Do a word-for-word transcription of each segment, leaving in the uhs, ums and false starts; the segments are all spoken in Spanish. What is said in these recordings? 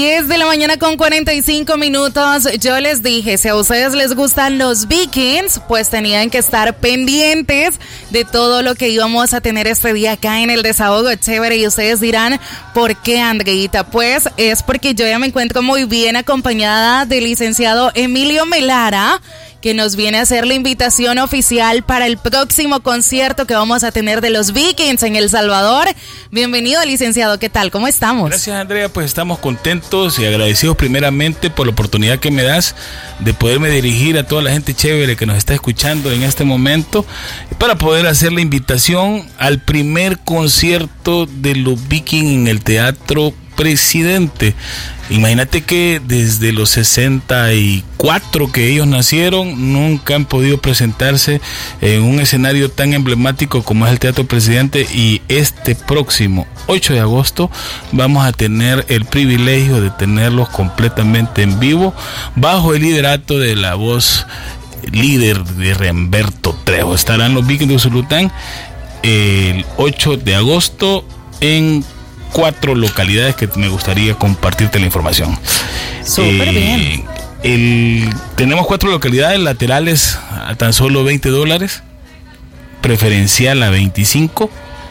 diez de la mañana con cuarenta y cinco minutos. Yo les dije, si a ustedes les gustan los Vikings, pues tenían que estar pendientes de todo lo que íbamos a tener este día acá en el Desahogo Chévere. Y ustedes dirán, ¿por qué, Andreita? Pues es porque yo ya me encuentro muy bien acompañada del licenciado Emilio Melara, que nos viene a hacer la invitación oficial para el próximo concierto que vamos a tener de los Vikings en El Salvador. Bienvenido, licenciado, ¿qué tal? ¿Cómo estamos? Gracias, Andrea, pues estamos contentos y agradecidos primeramente por la oportunidad que me das de poderme dirigir a toda la gente chévere que nos está escuchando en este momento para poder hacer la invitación al primer concierto de los Vikings en el Teatro Presidente. Imagínate que desde los sesenta y cuatro que ellos nacieron, nunca han podido presentarse en un escenario tan emblemático como es el Teatro Presidente, y este próximo ocho de agosto vamos a tener el privilegio de tenerlos completamente en vivo, bajo el liderato de la voz líder de Remberto Trejo. Estarán los Vikings de Usulután el ocho de agosto en cuatro localidades que me gustaría compartirte la información. Súper eh, bien. El, tenemos cuatro localidades laterales a tan solo veinte dólares, preferencial a veinticinco,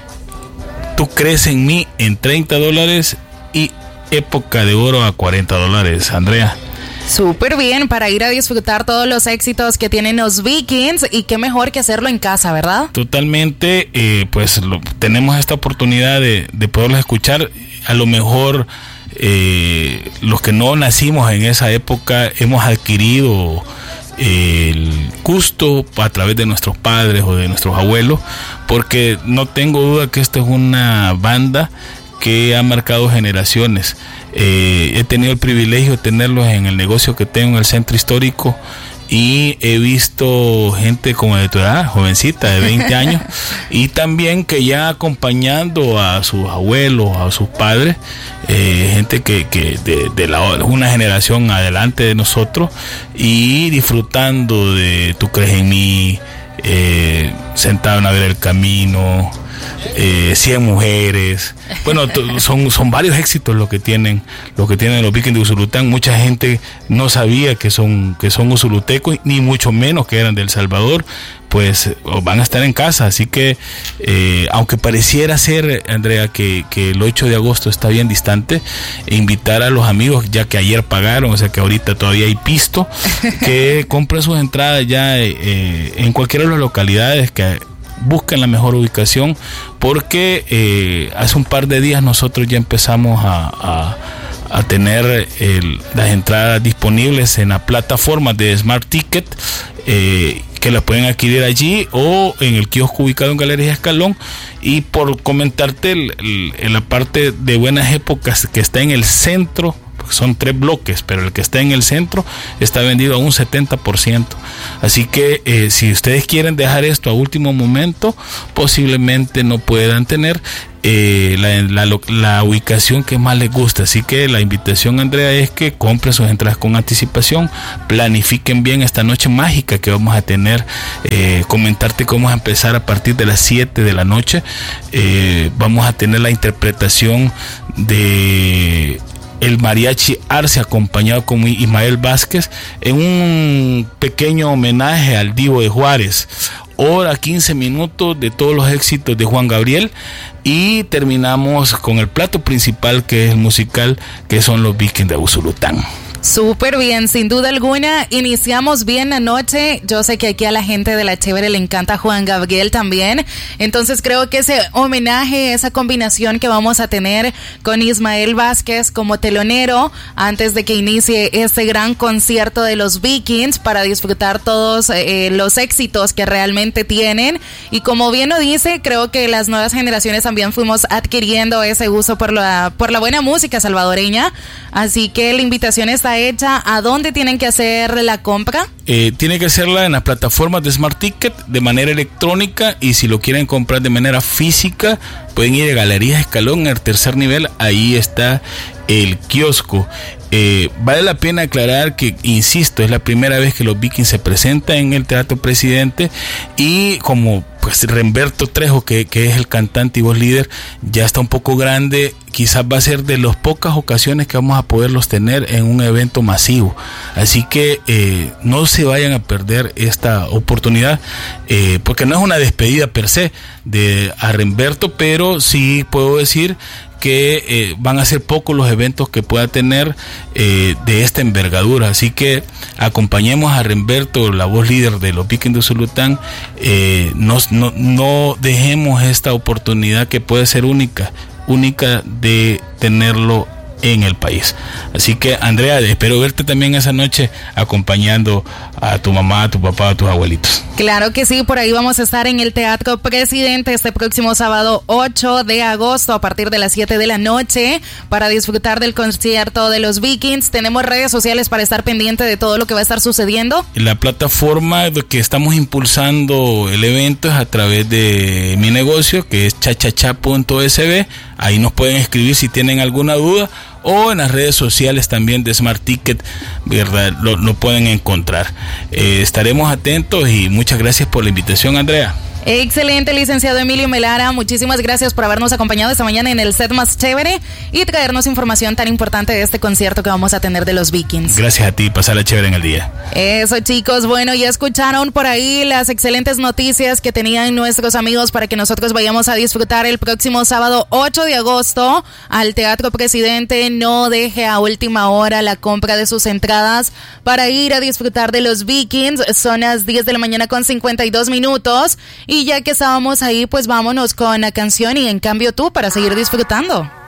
Tú crees en mí en treinta dólares y época de oro a cuarenta dólares, Andrea. Súper bien, para ir a disfrutar todos los éxitos que tienen los Vikings, y qué mejor que hacerlo en casa, ¿verdad? Totalmente, eh, pues lo, tenemos esta oportunidad de, de poderlos escuchar. A lo mejor eh, los que no nacimos en esa época hemos adquirido eh, el gusto a través de nuestros padres o de nuestros abuelos, porque no tengo duda que esta es una banda que ha marcado generaciones. Eh, he tenido el privilegio de tenerlos en el negocio que tengo en el centro histórico, y he visto gente como de tu edad, jovencita, de veinte años, y también que ya acompañando a sus abuelos, a sus padres, eh, gente que, que de, de la, una generación adelante de nosotros, y disfrutando de Tú crees en mí, eh, Sentado en la vera del camino, Eh, cien mujeres. Bueno, t- son, son varios éxitos lo que tienen, lo que tienen los Vikings de Usulután. Mucha gente no sabía que son, que son usulutecos, ni mucho menos que eran de El Salvador. Pues van a estar en casa, así que eh, aunque pareciera ser, Andrea, que, que el ocho de agosto está bien distante, invitar a los amigos, ya que ayer pagaron, o sea que ahorita todavía hay pisto, que compren sus entradas ya eh, en cualquiera de las localidades, que busquen la mejor ubicación, porque eh, hace un par de días nosotros ya empezamos a, a, a tener el, las entradas disponibles en la plataforma de Smart Ticket, eh, que las pueden adquirir allí o en el kiosco ubicado en Galería Escalón. Y por comentarte el, el, en la parte de Buenas Épocas, que está en el centro, son tres bloques, pero el que está en el centro está vendido a un setenta por ciento. Así que eh, si ustedes quieren dejar esto a último momento, posiblemente no puedan tener eh, la, la, la ubicación que más les gusta. Así que la invitación, Andrea, es que compren sus entradas con anticipación, planifiquen bien esta noche mágica que vamos a tener. Eh, comentarte que vamos a empezar a partir de las siete de la noche. Eh, vamos a tener la interpretación de el Mariachi Arce, acompañado con Ismael Vázquez, en un pequeño homenaje al Divo de Juárez. Hora quince minutos de todos los éxitos de Juan Gabriel, y terminamos con el plato principal, que es el musical, que son los Vikings de Usulután. Súper bien, sin duda alguna, iniciamos bien la noche. Yo sé que aquí a la gente de La Chévere le encanta Juan Gabriel también, entonces creo que ese homenaje, esa combinación que vamos a tener con Ismael Vázquez como telonero antes de que inicie este gran concierto de los Vikings, para disfrutar todos eh, los éxitos que realmente tienen. Y como bien lo dice, creo que las nuevas generaciones también fuimos adquiriendo ese gusto por la, por la buena música salvadoreña, así que la invitación está hecha. ¿A dónde tienen que hacer la compra? Eh, tiene que hacerla en las plataformas de Smart Ticket de manera electrónica, y si lo quieren comprar de manera física, pueden ir a Galerías Escalón, en el tercer nivel, ahí está el kiosco. Eh, vale la pena aclarar que, insisto, es la primera vez que los Vikings se presentan en el Teatro Presidente, y como pues Remberto Trejo, que, que es el cantante y voz líder, ya está un poco grande. Quizás va a ser de las pocas ocasiones que vamos a poderlos tener en un evento masivo. Así que eh, no se vayan a perder esta oportunidad, eh, porque no es una despedida per se de a Remberto, pero sí puedo decir que eh, van a ser pocos los eventos que pueda tener eh, de esta envergadura. Así que acompañemos a Remberto, la voz líder de los Vikings de Usulután. Eh, no, no, no dejemos esta oportunidad que puede ser única, única de tenerlo en el país. Así que, Andrea, espero verte también esa noche acompañando a tu mamá, a tu papá, a tus abuelitos. Claro que sí, por ahí vamos a estar en el Teatro Presidente este próximo sábado ocho de agosto a partir de las siete de la noche para disfrutar del concierto de los Vikings. Tenemos redes sociales para estar pendiente de todo lo que va a estar sucediendo. La plataforma que estamos impulsando el evento es a través de mi negocio, que es chachacha punto s b. Ahí nos pueden escribir si tienen alguna duda, o en las redes sociales también de Smart Ticket, ¿verdad? Lo, lo pueden encontrar. Eh, estaremos atentos y muchas gracias por la invitación, Andrea. Excelente, licenciado Emilio Melara, muchísimas gracias por habernos acompañado esta mañana en el set más chévere y traernos información tan importante de este concierto que vamos a tener de los Vikings. Gracias a ti, pasarla chévere en el día. Eso, chicos, bueno, ya escucharon por ahí las excelentes noticias que tenían nuestros amigos para que nosotros vayamos a disfrutar el próximo sábado ocho de agosto al Teatro Presidente. No deje a última hora la compra de sus entradas para ir a disfrutar de los Vikings. Son las diez de la mañana con cincuenta y dos minutos. Y ya que estábamos ahí, pues vámonos con la canción y En Cambio Tú para seguir disfrutando.